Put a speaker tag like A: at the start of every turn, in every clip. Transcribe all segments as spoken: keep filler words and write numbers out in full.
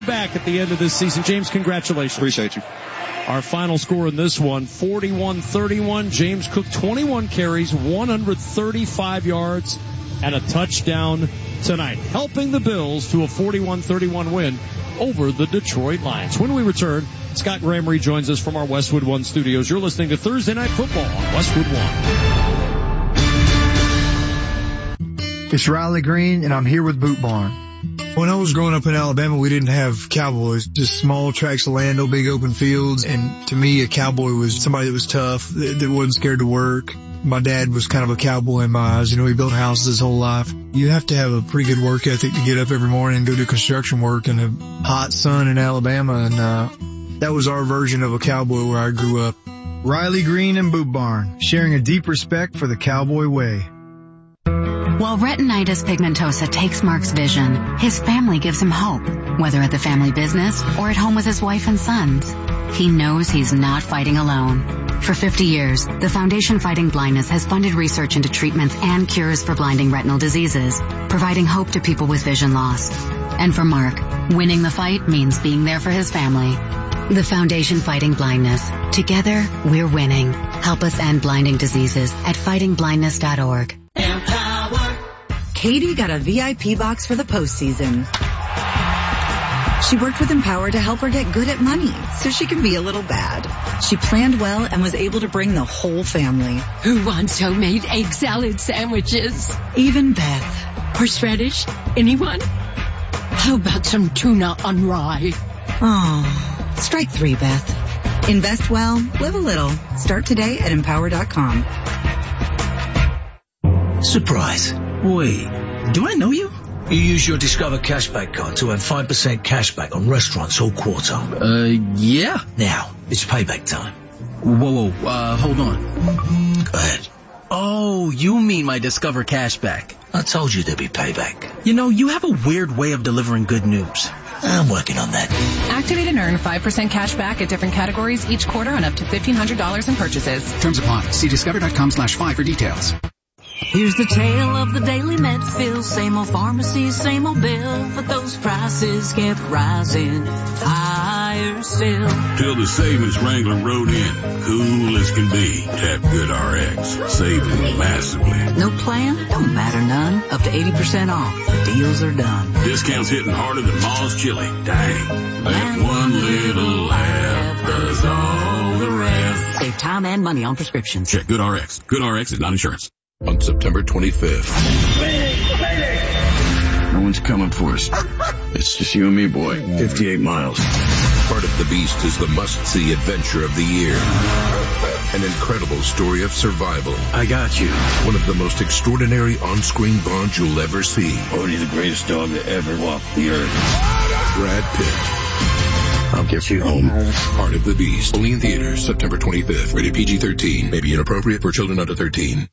A: Back at the end of this season. James, congratulations.
B: Appreciate you.
A: Our final score in this one, forty-one thirty-one. James Cook, twenty-one carries, one hundred thirty-five yards, and a touchdown tonight, helping the Bills to a forty-one thirty-one win over the Detroit Lions. When we return, Scott Graham rejoins us from our Westwood One studios. You're listening to Thursday Night Football on Westwood One.
C: It's Riley Green, and I'm here with Boot Barn. When I was growing up in Alabama, we didn't have cowboys, just small tracts of land, no big open fields. And to me, a cowboy was somebody that was tough, that, that wasn't scared to work. My dad was kind of a cowboy in my eyes. You know, he built houses his whole life. You have to have a pretty good work ethic to get up every morning and go do construction work in a hot sun in Alabama. And uh that was our version of a cowboy where I grew up. Riley Green and Boot Barn, sharing a deep respect for the cowboy way.
D: While retinitis pigmentosa takes Mark's vision, his family gives him hope, whether at the family business or at home with his wife and sons. He knows he's not fighting alone. For fifty years, the Foundation Fighting Blindness has funded research into treatments and cures for blinding retinal diseases, providing hope to people with vision loss. And for Mark, winning the fight means being there for his family. The Foundation Fighting Blindness. Together, we're winning. Help us end blinding diseases at fighting blindness dot org.
E: Katie got a V I P box for the postseason. She worked with Empower to help her get good at money so she can be a little bad. She planned well and was able to bring the whole family.
F: Who wants homemade egg salad sandwiches?
E: Even Beth.
F: Horseradish? Anyone? How about some tuna on rye?
E: Oh, strike three, Beth. Invest well, live a little. Start today at empower dot com.
G: Surprise. Wait, do I know you? You use your Discover Cashback card to earn five percent cashback on restaurants all quarter.
H: Uh, yeah.
G: Now, it's payback time.
H: Whoa, whoa, uh, hold on.
G: Go ahead.
H: Oh, you mean my Discover Cashback.
G: I told you there'd be payback.
H: You know, you have a weird way of delivering good news.
G: I'm working on that.
I: Activate and earn five percent cash back at different categories each quarter on up to fifteen hundred dollars in purchases.
J: Terms apply. See discover dot com slash five for details.
K: Here's the tale of the daily Medfield. Same old pharmacy, same old bill, but those prices kept rising higher still.
L: Till the savings Wrangler rode in, cool as can be. Tap Good R X, saving massively.
K: No plan? Don't matter none. Up to eighty percent off. The deals are done.
L: Discounts hitting harder than Ma's chili. Dang. That one little laugh does all the rest.
K: Save time and money on prescriptions.
L: Check Good R X. Good R X is not insurance.
M: On September twenty-fifth.
N: No one's coming for us. It's just you and me, boy. fifty-eight miles.
M: Part of the Beast is the must-see adventure of the year. An incredible story of survival.
N: I got you.
M: One of the most extraordinary on-screen bonds you'll ever see.
N: Only the greatest dog that ever walked the earth.
M: Brad Pitt.
N: I'll get you home.
M: Part of the Beast. Only in theaters September twenty-fifth. Rated P G thirteen. May be inappropriate for children under thirteen.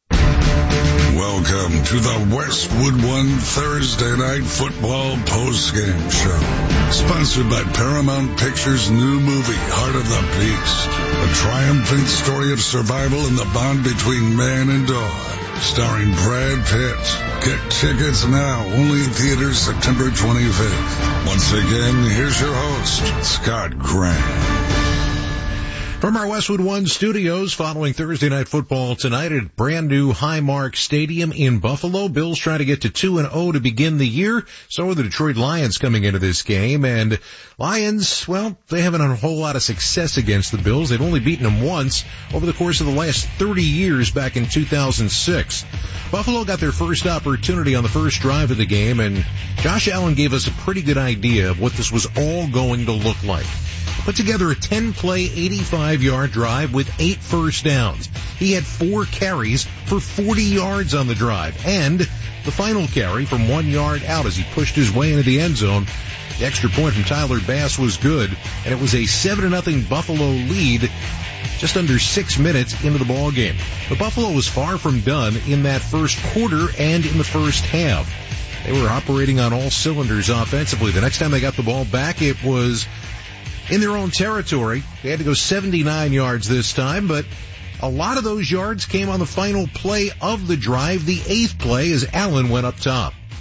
O: Welcome to the Westwood One Thursday Night Football Postgame Show. Sponsored by Paramount Pictures' new movie, Heart of the Beast. A triumphant story of survival and the bond between man and dog. Starring Brad Pitt. Get tickets now, only in theaters September twenty-fifth. Once again, here's your host, Scott Graham.
P: From our Westwood One studios, following Thursday Night Football tonight at brand new Highmark Stadium in Buffalo. Bills trying to get to two and oh to begin the year. So are the Detroit Lions coming into this game. And Lions, well, they haven't had a whole lot of success against the Bills. They've only beaten them once over the course of the last thirty years back in two thousand six. Buffalo got their first opportunity on the first drive of the game, and Josh Allen gave us a pretty good idea of what this was all going to look like. Put together a ten-play, eighty-five-yard drive with eight first downs. He had four carries for forty yards on the drive, and the final carry from one yard out as he pushed his way into the end zone. The extra point from Tyler Bass was good, and it was a seven to nothing Buffalo lead just under six minutes into the ball game. But Buffalo was far from done in that first quarter and in the first half. They were operating on all cylinders offensively. The next time they got the ball back, it was in their own territory. They had to go seventy-nine yards this time, but a lot of those yards came on the final play of the drive, the eighth play, as Allen went up top.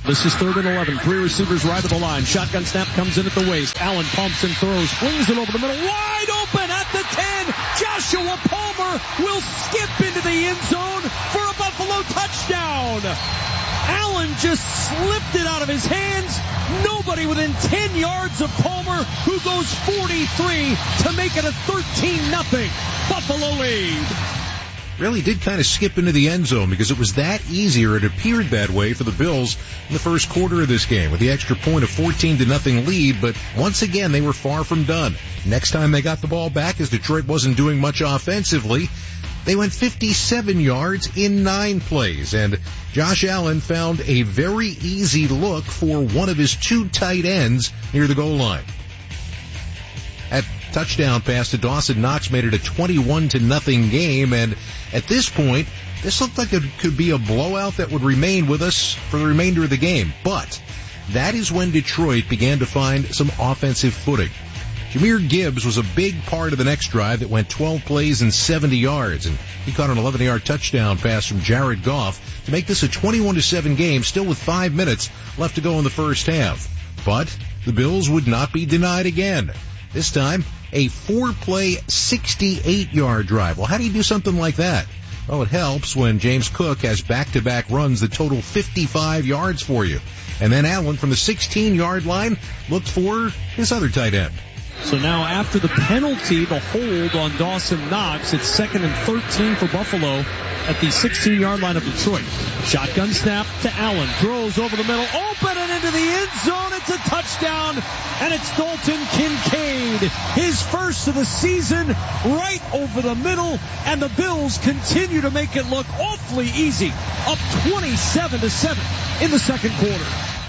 A: This is third and eleven. Three receivers right of the line. Shotgun snap comes in at the waist. Allen pumps and throws. Flings it over the middle. Wide open at the ten. Joshua Palmer will skip into the end zone for a Buffalo touchdown. Allen just slipped it out of his hands. Nobody within ten yards of Palmer, who goes forty-three to make it a thirteen nothing Buffalo lead.
P: Really did kind of skip into the end zone because it was that easy, or it appeared that way for the Bills in the first quarter of this game with the extra point of fourteen to nothing lead. But once again, they were far from done. Next time they got the ball back, as Detroit wasn't doing much offensively, they went fifty-seven yards in nine plays, and Josh Allen found a very easy look for one of his two tight ends near the goal line. At touchdown pass to Dawson Knox made it a twenty-one to nothing game, and at this point, this looked like it could be a blowout that would remain with us for the remainder of the game. But that is when Detroit began to find some offensive footing. Jahmyr Gibbs was a big part of the next drive that went twelve plays and seventy yards, and he caught an eleven-yard touchdown pass from Jared Goff to make this a twenty-one to seven game, still with five minutes left to go in the first half. But the Bills would not be denied again. This time, a four-play, sixty-eight-yard drive. Well, how do you do something like that? Well, it helps when James Cook has back-to-back runs that total fifty-five yards for you. And then Allen from the sixteen-yard line looked for his other tight end.
A: So now after the penalty, the hold on Dawson Knox, it's second and thirteen for Buffalo at the sixteen-yard line of Detroit. Shotgun snap to Allen. Throws over the middle. Open and into the end zone. It's a touchdown. And it's Dalton Kincaid. His first of the season right over the middle. And the Bills continue to make it look awfully easy. Up twenty-seven to seven in the second quarter.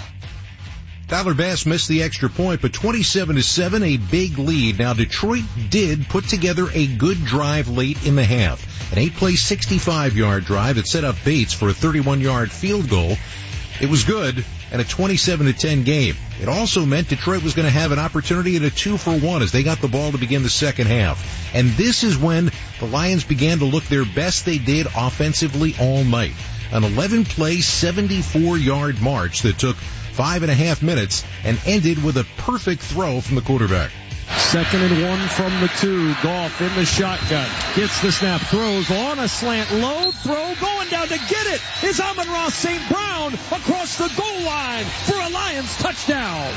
P: Tyler Bass missed the extra point, but twenty-seven to seven, a big lead. Now, Detroit did put together a good drive late in the half. An eight-play, sixty-five-yard drive that set up Bates for a thirty-one-yard field goal. It was good, and a twenty-seven to ten game. It also meant Detroit was going to have an opportunity at a two for one as they got the ball to begin the second half. And this is when the Lions began to look their best they did offensively all night. An eleven-play, seventy-four-yard march that took five and a half minutes and ended with a perfect throw from the quarterback.
A: Second and one from the two. Goff in the shotgun. Gets the snap. Throws on a slant. Low throw. Going down to get it is Amon-Ra Saint Brown across the goal line for a Lions touchdown.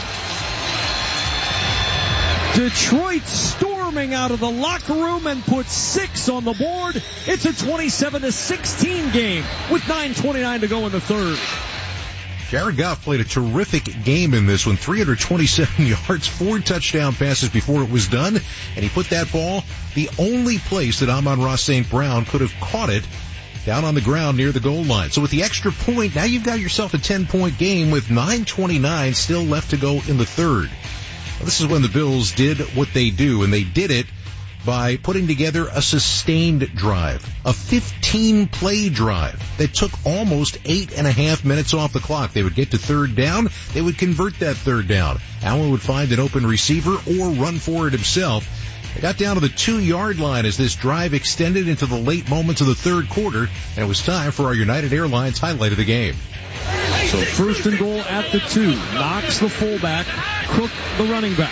A: Detroit storming out of the locker room and puts six on the board. It's a twenty-seven to sixteen game with nine twenty-nine to go in the third.
P: Jared Goff played a terrific game in this one. three hundred twenty-seven yards, four touchdown passes before it was done. And he put that ball the only place that Amon-Ra Saint Brown could have caught it, down on the ground near the goal line. So with the extra point, now you've got yourself a ten-point game with nine twenty-nine still left to go in the third. Well, this is when the Bills did what they do, and they did it by putting together a sustained drive, a fifteen-play drive that took almost eight and a half minutes off the clock. They would get to third down. They would convert that third down. Allen would find an open receiver or run for it himself. They got down to the two-yard line as this drive extended into the late moments of the third quarter, and it was time for our United Airlines highlight of the game.
A: So first and goal at the two. Knox the fullback, Cook the running back.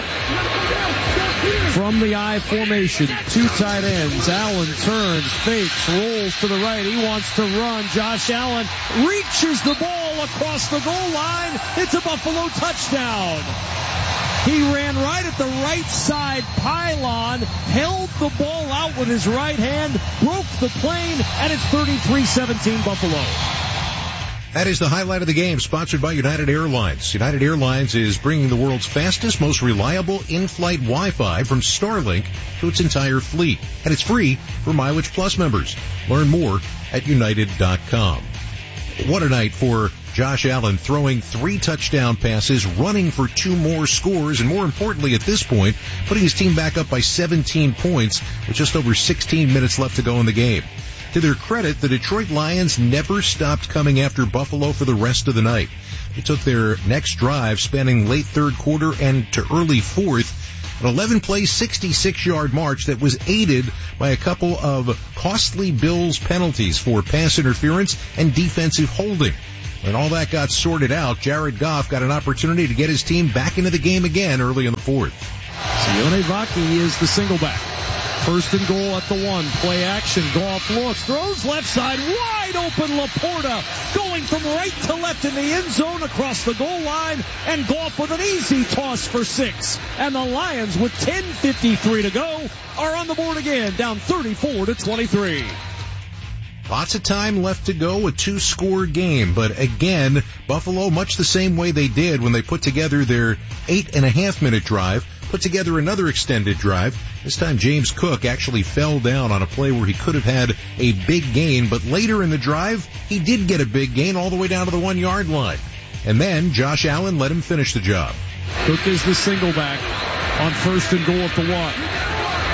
A: From the I formation, two tight ends. Allen turns, fakes, rolls to the right. He wants to run. Josh Allen reaches the ball across the goal line. It's a Buffalo touchdown. He ran right at the right side pylon, held the ball out with his right hand, broke the plane, and it's thirty-three seventeen Buffalo.
P: That is the highlight of the game, sponsored by United Airlines. United Airlines is bringing the world's fastest, most reliable in-flight Wi-Fi from Starlink to its entire fleet. And it's free for Mileage Plus members. Learn more at united dot com. What a night for Josh Allen, throwing three touchdown passes, running for two more scores, and more importantly at this point, putting his team back up by seventeen points with just over sixteen minutes left to go in the game. To their credit, the Detroit Lions never stopped coming after Buffalo for the rest of the night. They took their next drive, spanning late third quarter and to early fourth, an eleven-play, sixty-six-yard march that was aided by a couple of costly Bills penalties for pass interference and defensive holding. When all that got sorted out, Jared Goff got an opportunity to get his team back into the game again early in the fourth.
A: Sione Vaki is the single back. First and goal at the one. Play action. Goff looks. Throws left side. Wide open. Laporta going from right to left in the end zone across the goal line. And Goff with an easy toss for six. And the Lions with ten fifty-three to go are on the board again. Down thirty-four to twenty-three.
P: Lots of time left to go, a two-score game. But again, Buffalo, much the same way they did when they put together their eight-and-a-half-minute drive, put together another extended drive. This time James Cook actually fell down on a play where he could have had a big gain, but later in the drive, he did get a big gain all the way down to the one-yard line. And then Josh Allen let him finish the job.
A: Cook is the single back on first and goal at the one.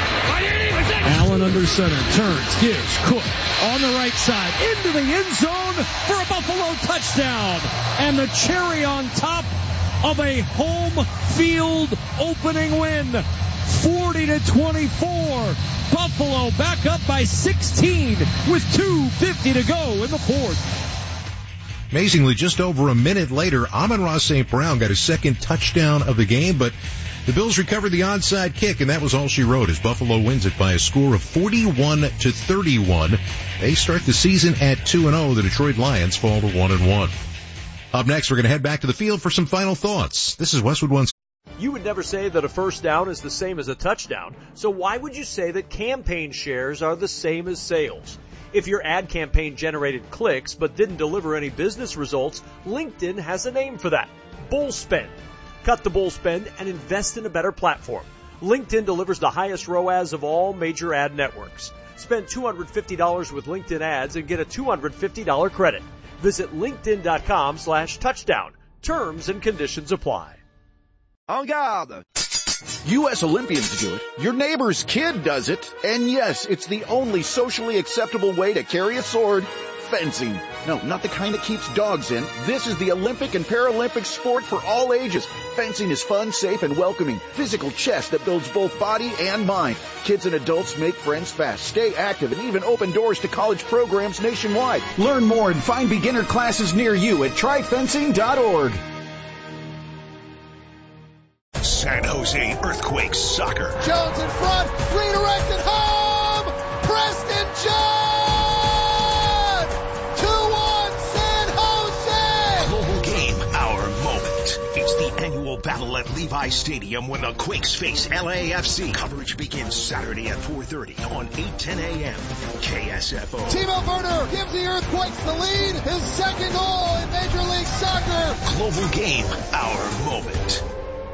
A: Allen under center, turns, gives Cook on the right side into the end zone for a Buffalo touchdown. And the cherry on top of a home field opening win. forty to twenty-four. Buffalo back up by sixteen with two fifty to go in the fourth.
P: Amazingly, just over a minute later, Amon-Ra Saint Brown got his second touchdown of the game, but the Bills recovered the onside kick, and that was all she wrote as Buffalo wins it by a score of forty-one to thirty-one. They start the season at two and oh. The Detroit Lions fall to one and one. Up next, we're going to head back to the field for some final thoughts. This is Westwood One.
B: You would never say that a first down is the same as a touchdown, so why would you say that campaign shares are the same as sales? If your ad campaign generated clicks but didn't deliver any business results, LinkedIn has a name for that: bull spend. Cut the bull spend and invest in a better platform. LinkedIn delivers the highest R O A S of all major ad networks. Spend two hundred fifty dollars with LinkedIn ads and get a two hundred fifty dollars credit. Visit linkedin.com slash touchdown. Terms and conditions apply.
Q: En garde! U S Olympians do it. Your neighbor's kid does it. And yes, it's the only socially acceptable way to carry a sword. Fencing. No, not the kind that keeps dogs in. This is the Olympic and Paralympic sport for all ages. Fencing is fun, safe, and welcoming. Physical chess that builds both body and mind. Kids and adults make friends fast, stay active, and even open doors to college programs nationwide. Learn more and find beginner classes near you at try fencing dot org.
R: San Jose Earthquakes soccer.
S: Jones in front, redirected home! Preston John! two one San Jose!
R: Global game, our moment. It's the annual battle at Levi Stadium when the Quakes face L A F C. Coverage begins Saturday at four thirty on eight ten a.m. K S F O.
S: Timo Werner gives the Earthquakes the lead. His second goal in Major League Soccer.
R: Global game, our moment.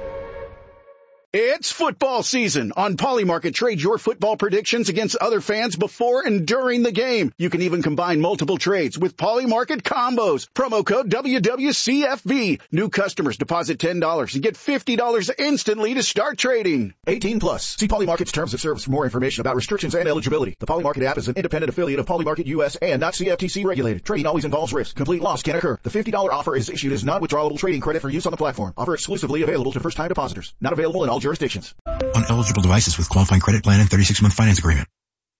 Q: It's football season. On Polymarket, trade your football predictions against other fans before and during the game. You can even combine multiple trades with Polymarket combos. Promo code W W C F B. New customers deposit ten dollars and get fifty dollars instantly to start trading. eighteen plus. See Polymarket's terms of service for more information about restrictions and eligibility. The Polymarket app is an independent affiliate of Polymarket U S and not C F T C regulated. Trading always involves risk. Complete loss can occur. The fifty dollars offer is issued as non-withdrawable trading credit for use on the platform. Offer exclusively available to first-time depositors. Not available in all jurisdictions.
T: On eligible devices with qualifying credit plan and thirty-six month finance agreement.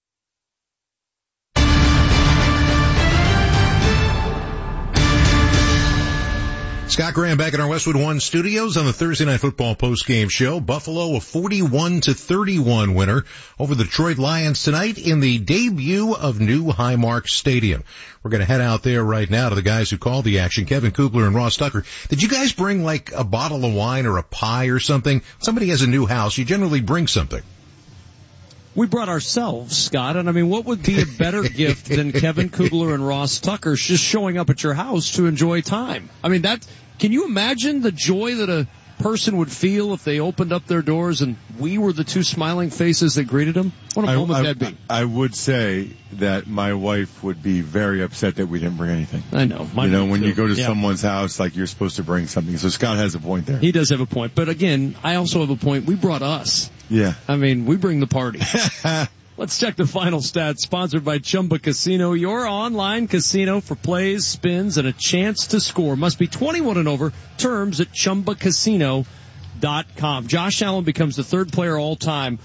P: Scott Graham back in our Westwood One studios on the Thursday Night Football postgame show. Buffalo a forty-one to thirty-one winner over the Detroit Lions tonight in the debut of new Highmark Stadium. We're going to head out there right now to the guys who called the action, Kevin Kugler and Ross Tucker. Did you guys bring like a bottle of wine or a pie or something? Somebody has a new house. You generally bring something.
A: We brought ourselves, Scott, and I mean, what would be a better gift than Kevin Kugler and Ross Tucker just showing up at your house to enjoy time? I mean, that, can you imagine the joy that a person would feel if they opened up their doors and we were the two smiling faces that greeted them? What a moment that'd be.
U: I would say that my wife would be very upset that we didn't bring anything.
A: I know.
U: You know, when
A: too.
U: you go to
A: yeah.
U: someone's house, like you're supposed to bring something. So Scott has a point there.
A: He does have a point. But again, I also have a point. We brought us.
U: Yeah.
A: I mean, we bring the party. Let's check the final stats, sponsored by Chumba Casino, your online casino for plays, spins, and a chance to score. Must be twenty-one and over. Terms at chumba casino dot com. Josh Allen becomes the third player all time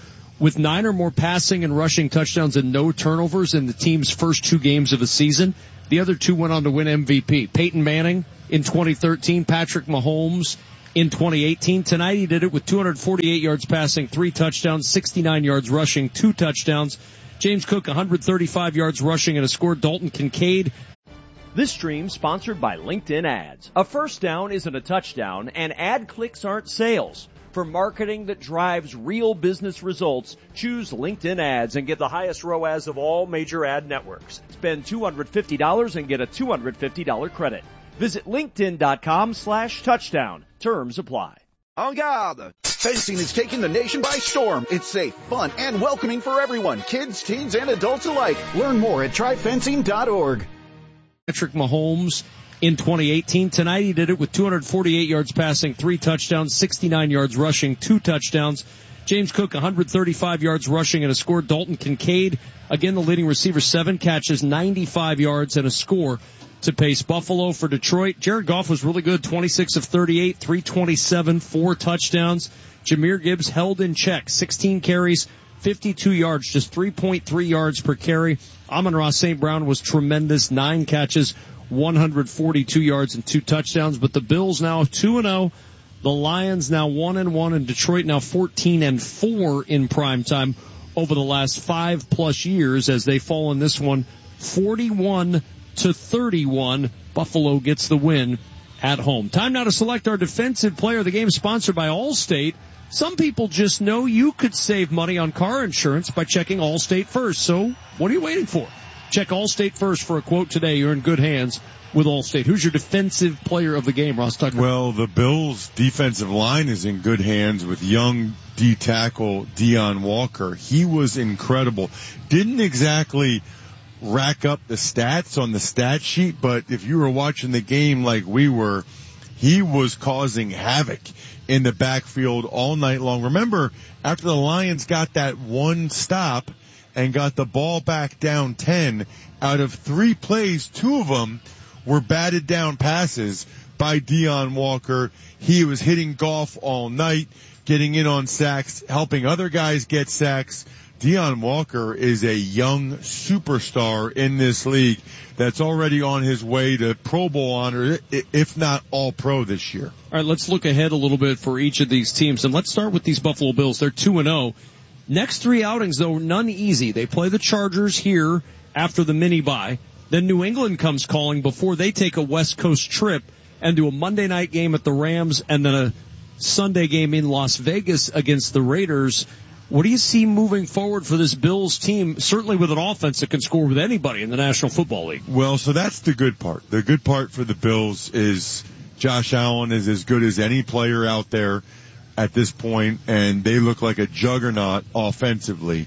A: with nine or more passing and rushing touchdowns and no turnovers in the team's first two games of the season. The other two went on to win M V P. Peyton Manning in twenty thirteen, Patrick Mahomes in twenty eighteen. Tonight he did it with two hundred forty-eight yards passing, three touchdowns, sixty-nine yards rushing, two touchdowns. James Cook, one hundred thirty-five yards rushing and a score. Dalton Kincaid.
B: This stream sponsored by LinkedIn Ads. A first down isn't a touchdown, and ad clicks aren't sales. For marketing that drives real business results, choose LinkedIn Ads and get the highest R O A S of all major ad networks. Spend two hundred fifty dollars and get a two hundred fifty dollars credit. Visit linkedin.com slash touchdown. Terms apply.
Q: En garde! Fencing is taking the nation by storm. It's safe, fun, and welcoming for everyone, kids, teens, and adults alike. Learn more at try fencing dot org.
A: Patrick Mahomes in twenty eighteen. Tonight he did it with two hundred forty-eight yards passing, three touchdowns, sixty-nine yards rushing, two touchdowns. James Cook, one hundred thirty-five yards rushing and a score. Dalton Kincaid, again the leading receiver, seven catches, ninety-five yards and a score to pace Buffalo. For Detroit, Jared Goff was really good, twenty-six of thirty-eight, three twenty-seven, four touchdowns. Jahmyr Gibbs held in check, sixteen carries, fifty-two yards, just three point three yards per carry. Amon-Ra Saint Brown was tremendous, nine catches, one hundred forty-two yards and two touchdowns. But the Bills now two and oh, the Lions now one and one, and Detroit now fourteen and four in primetime over the last five plus years as they fall in this one forty-one to thirty-one. Buffalo gets the win at home. Time now to select our defensive player of the game, sponsored by Allstate. Some people just know you could save money on car insurance by checking Allstate first. So what are you waiting for? Check Allstate first for a quote today. You're in good hands with Allstate. Who's your defensive player of the game, Ross Tucker?
U: Well, the Bills' defensive line is in good hands with young D-tackle Deion Walker. He was incredible. Didn't exactly rack up the stats on the stat sheet, but if you were watching the game like we were, he was causing havoc in the backfield all night long. Remember, after the Lions got that one stop and got the ball back down ten, out of three plays, two of them were batted down passes by Deion Walker. He was hitting Goff all night, getting in on sacks, helping other guys get sacks. Deion Walker is a young superstar in this league that's already on his way to Pro Bowl honor, if not all pro this year.
A: All right, let's look ahead a little bit for each of these teams, and let's start with these Buffalo Bills. They're two and oh. Next three outings, though, none easy. They play the Chargers here after the mini-bye. Then New England comes calling before they take a West Coast trip and do a Monday night game at the Rams and then a Sunday game in Las Vegas against the Raiders. What do you see moving forward for this Bills team, certainly with an offense that can score with anybody in the National Football League?
U: Well, so that's the good part. The good part for the Bills is Josh Allen is as good as any player out there at this point, and they look like a juggernaut offensively.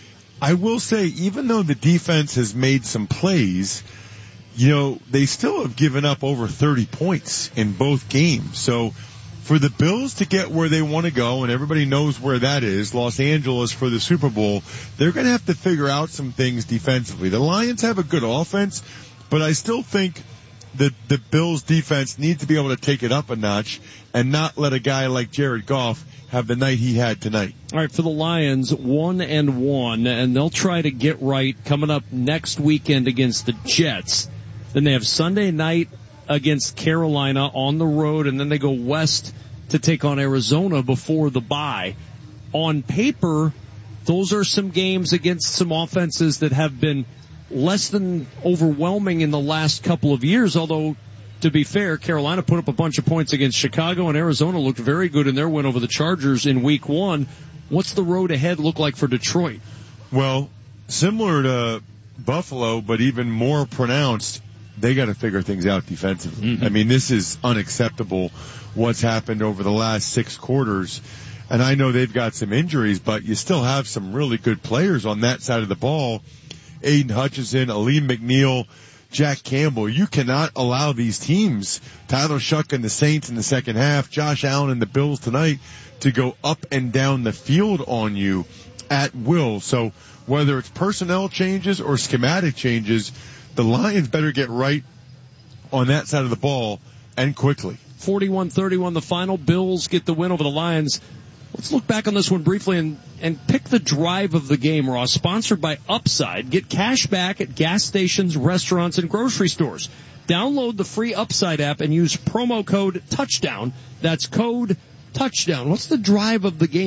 U: I will say, even though the defense has made some plays, you know, they still have given up over thirty points in both games. So for the Bills to get where they want to go, and everybody knows where that is, Los Angeles for the Super Bowl, they're going to have to figure out some things defensively. The Lions have a good offense, but I still think that the Bills defense needs to be able to take it up a notch and not let a guy like Jared Goff have the night he had tonight.
A: All right, for the Lions, one and one, and they'll try to get right coming up next weekend against the Jets. Then they have Sunday night against Carolina on the road, and then they go west to take on Arizona before the bye. On paper, those are some games against some offenses that have been less than overwhelming in the last couple of years, although, to be fair, Carolina put up a bunch of points against Chicago, and Arizona looked very good in their win over the Chargers in week one. What's the road ahead look like for Detroit?
U: Well, similar to Buffalo, but even more pronounced, they got to figure things out defensively. Mm-hmm. I mean, this is unacceptable what's happened over the last six quarters. And I know they've got some injuries, but you still have some really good players on that side of the ball. Aiden Hutchinson, Aleem McNeil, Jack Campbell. You cannot allow these teams, Tyler Shuck and the Saints in the second half, Josh Allen and the Bills tonight, to go up and down the field on you at will. So whether it's personnel changes or schematic changes, the Lions better get right on that side of the ball, and quickly.
A: forty-one thirty-one the final. Bills get the win over the Lions. Let's look back on this one briefly and, and pick the drive of the game, Ross. Sponsored by Upside. Get cash back at gas stations, restaurants, and grocery stores. Download the free Upside app and use promo code TOUCHDOWN. That's code TOUCHDOWN. What's the drive of the game?